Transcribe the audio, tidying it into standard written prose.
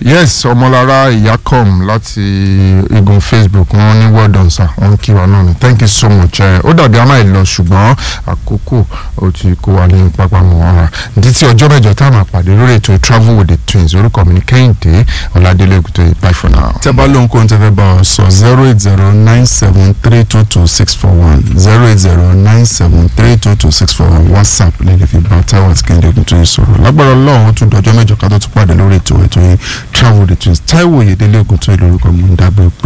yes ọmọlára ìyákọ̀m láti igun Facebook wọn ní well done sir wọn kí wa náà ni thank you so much ó dàbí àmà ìlọ ṣùgbọ́n àkókò ó ti kó wa ní pápá mọ́ ara títí ọjọ́ mẹ́jọ tá a máa pàdé lórí ètò travel with the twins orúkọ mi ní Kẹ́hìndé Ọládélé Ògùtò bye for now. tẹ́ bá lóhun kó ń tẹ́fẹ́ bá ọ sọ 08097322641 08097322641 WhatsApp lè fi bá Táíwò àti Kẹ́hìndé Ògùtò sọ̀rọ̀ lágbára Ọlọ́run ó tún dọjọ́ mẹ́jọ ká tó tún pàdé lórí ètò yìí travel with the twins Táíwò Oyèdélé Ògùtò lórúkọ mi ń dábẹ́ pé